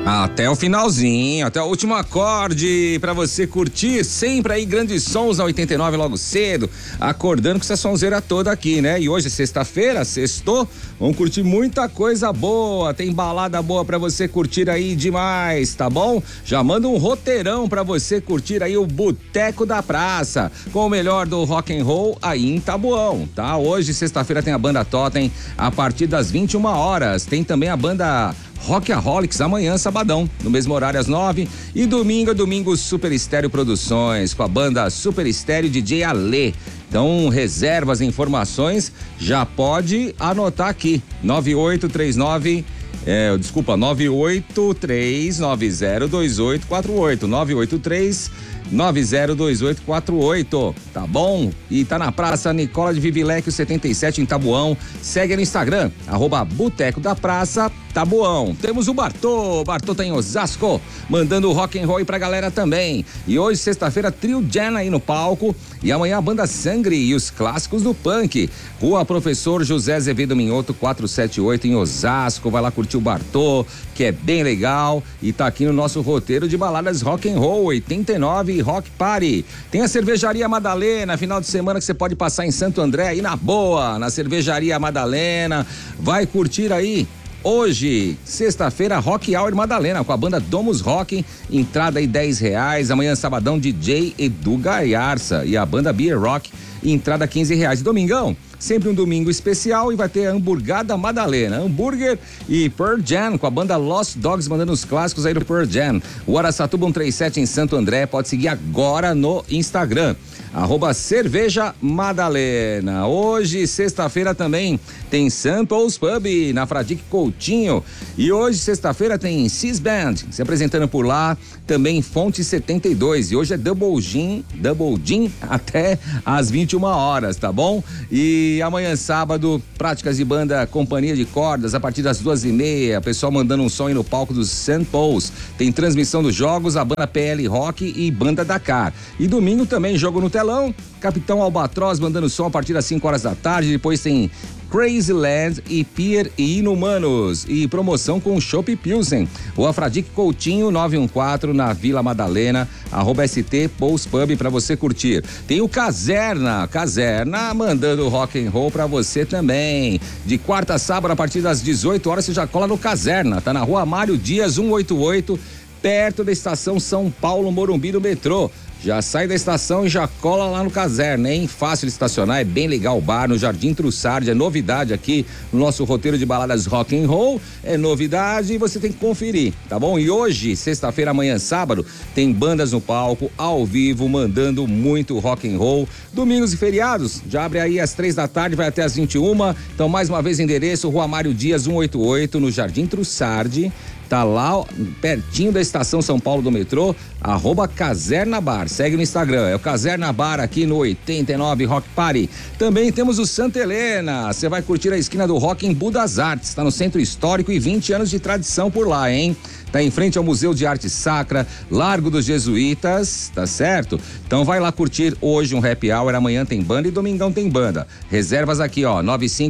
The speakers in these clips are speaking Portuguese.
Até o finalzinho, até o último acorde pra você curtir sempre aí grandes sons na 89 logo cedo, acordando com essa sonzeira toda aqui, né? E hoje, sexta-feira, sextou, vamos curtir muita coisa boa, tem balada boa pra você curtir aí demais, tá bom? Já manda um roteirão pra você curtir aí o Boteco da Praça, com o melhor do rock and roll aí em Taboão, tá? Hoje, sexta-feira, tem a banda Totem a partir das 21 horas, tem também a banda Rockaholics amanhã, sabadão, no mesmo horário às 9 e domingo Super Estéreo Produções com a banda Super Estéreo DJ Ale. Então, reservas e informações, já pode anotar aqui, 9839 983902848, 983902848, tá bom? E tá na Praça Nicola de Vivilecchio 77 em Taboão. Segue no Instagram, @Boteco da Praça Taboão. Temos o Bartô tá em Osasco, mandando o rock and roll aí pra galera também. E hoje, sexta-feira, Trio Jam aí no palco. E amanhã a banda Sangre e os clássicos do punk. Rua Professor José Azevedo Minhoto 478 em Osasco. Vai lá curtir o Bartô, que é bem legal. E tá aqui no nosso roteiro de baladas rock and roll 89 Rock Party. Tem a Cervejaria Madalena, final de semana que você pode passar em Santo André aí na boa, na Cervejaria Madalena. Vai curtir aí. Hoje, sexta-feira, Rock Hour Madalena, com a banda Domus Rock, entrada aí R$10. Amanhã, sabadão, DJ Edu Gaiarça e a banda Beer Rock, entrada R$15. Domingão, sempre um domingo especial e vai ter a Hamburgada Madalena, hambúrguer e Pearl Jam, com a banda Lost Dogs, mandando os clássicos aí do Pearl Jam. O Araçatuba 137 em Santo André, pode seguir agora no Instagram. @Cerveja Madalena. Hoje, sexta-feira, também tem Samples Pub na Fradique Coutinho. E hoje, sexta-feira, tem Cis Band se apresentando por lá. Também Fonte 72. E hoje é Double Gin até às 21 horas, tá bom? E amanhã, sábado, práticas de banda Companhia de Cordas a partir das 2h30. Pessoal mandando um som aí no palco dos Samples. Tem transmissão dos jogos, a banda PL Rock e banda Dakar. E domingo também, jogo no telão. Capitão Albatroz mandando som a partir das 5 horas da tarde. Depois tem Crazy Land e Pier e Inumanos. E promoção com Chopp Pilsen. O Fradique Coutinho 914 na Vila Madalena. @ST Pous Pub pra você curtir. Tem o Caserna mandando rock and roll pra você também. De quarta a sábado, a partir das 18 horas, você já cola no Caserna. Tá na Rua Mário Dias 188, perto da estação São Paulo Morumbi do metrô. Já sai da estação e já cola lá no Caserna, hein? Fácil de estacionar, é bem legal o bar no Jardim Trussardi, é novidade aqui no nosso roteiro de baladas rock and roll, é novidade e você tem que conferir, tá bom? E hoje, sexta-feira, amanhã, sábado, tem bandas no palco, ao vivo, mandando muito rock and roll. Domingos e feriados, já abre aí às 3 da tarde, vai até às 21. Então, mais uma vez, endereço, Rua Mário Dias 188, no Jardim Trussardi. Tá lá, pertinho da estação São Paulo do metrô, @Caserna Bar. Segue no Instagram, é o Caserna Bar aqui no 89 Rock Party. Também temos o Santa Helena, você vai curtir a esquina do rock em Budas Artes, tá no Centro Histórico e 20 anos de tradição por lá, hein? Tá em frente ao Museu de Arte Sacra, Largo dos Jesuítas, tá certo? Então vai lá curtir hoje um happy hour, amanhã tem banda e domingão tem banda. Reservas aqui, ó,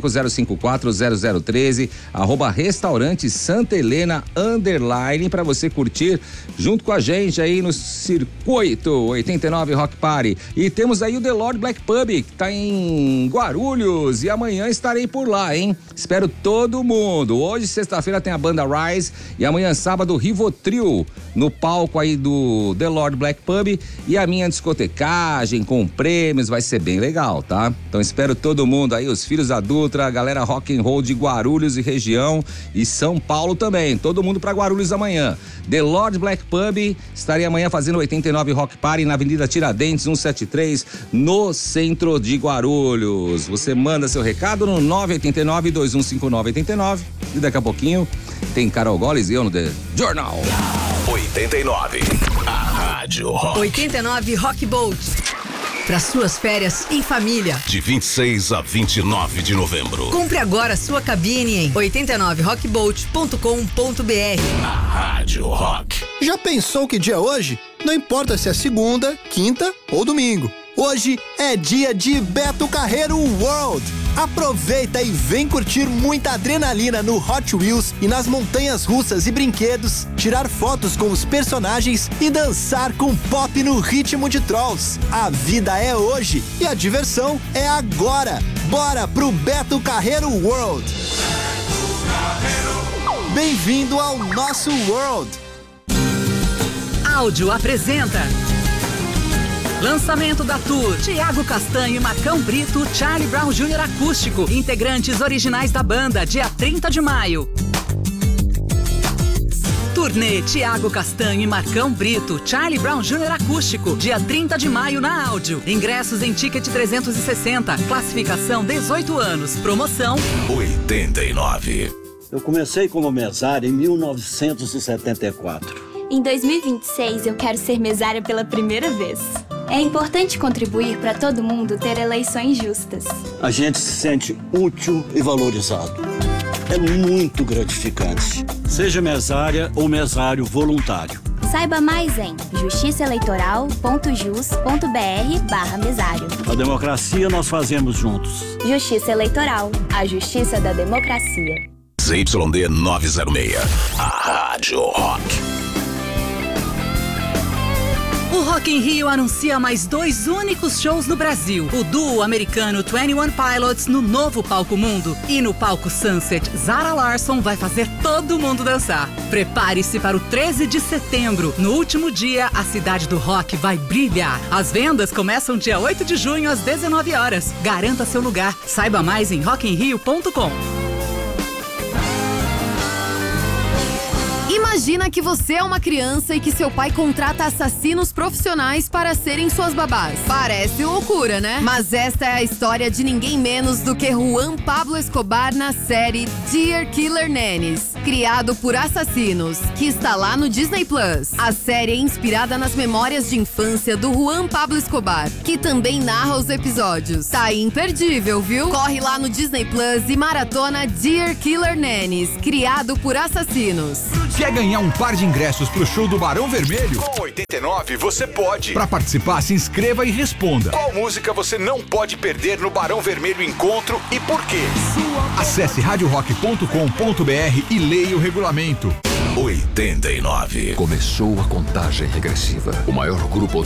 950540013, @Restaurante Santa Helena _ pra você curtir junto com a gente aí no Circuito 89 Rock Party. E temos aí o The Lord Black Pub, que tá em Guarulhos, e amanhã estarei por lá, hein? Espero todo mundo. Hoje, sexta-feira, tem a banda Rise e amanhã, sábado, Rivotril no palco aí do The Lord Black Pub e a minha discotecagem com prêmios, vai ser bem legal, tá? Então espero todo mundo aí, os filhos da Dutra, a galera rock and roll de Guarulhos e região e São Paulo também, todo mundo pra Guarulhos amanhã. The Lord Black Pub, estarei amanhã fazendo 89 Rock Party na Avenida Tiradentes 173, no centro de Guarulhos. Você manda seu recado no 989-215989 e daqui a pouquinho tem Carol Goles e eu no The Jornal. 89, a Rádio Rock. 89 Rock Boat. Para suas férias em família. De 26 a 29 de novembro. Compre agora sua cabine em 89rockboat.com.br. A Rádio Rock. Já pensou que dia é hoje? Não importa se é segunda, quinta ou domingo. Hoje é dia de Beto Carreiro World. Aproveita e vem curtir muita adrenalina no Hot Wheels e nas montanhas russas e brinquedos, tirar fotos com os personagens e dançar com pop no ritmo de Trolls. A vida é hoje e a diversão é agora. Bora pro Beto Carreiro World. Bem-vindo ao nosso World. Áudio apresenta lançamento da tour Thiago Castanho e Marcão Brito, Charlie Brown Jr. Acústico, integrantes originais da banda, dia 30 de maio. Turnê Thiago Castanho e Marcão Brito, Charlie Brown Jr. Acústico, dia 30 de maio na Áudio. Ingressos em Ticket 360, classificação 18 anos, promoção 89. Eu comecei como mesário em 1974. Em 2026, eu quero ser mesária pela primeira vez. É importante contribuir para todo mundo ter eleições justas. A gente se sente útil e valorizado. É muito gratificante. Seja mesária ou mesário voluntário. Saiba mais em justiçaeleitoral.jus.br/mesário. A democracia nós fazemos juntos. Justiça Eleitoral, a justiça da democracia. ZYD 906, a Rádio Rock. O Rock in Rio anuncia mais 2 únicos shows no Brasil. O duo americano 21 Pilots no novo Palco Mundo. E no Palco Sunset, Zara Larsson vai fazer todo mundo dançar. Prepare-se para o 13 de setembro. No último dia, a cidade do rock vai brilhar. As vendas começam dia 8 de junho às 19 horas. Garanta seu lugar. Saiba mais em rockinrio.com. Imagina que você é uma criança e que seu pai contrata assassinos profissionais para serem suas babás. Parece loucura, né? Mas esta é a história de ninguém menos do que Juan Pablo Escobar na série Dear Killer Nannies, criado por assassinos, que está lá no Disney Plus. A série é inspirada nas memórias de infância do Juan Pablo Escobar, que também narra os episódios. Tá imperdível, viu? Corre lá no Disney Plus e maratona Dear Killer Nannies, criado por assassinos. Quer ganhar um par de ingressos pro show do Barão Vermelho? Com 89 você pode. Para participar, se inscreva e responda. Qual música você não pode perder no Barão Vermelho Encontro e por quê? Acesse radiorock.com.br e leia o regulamento. 89. Começou a contagem regressiva. O maior grupo